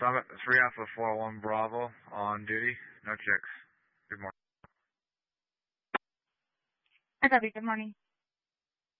Summit 3 Alpha 41 Bravo on duty. No checks. Good morning. I copy. Good morning.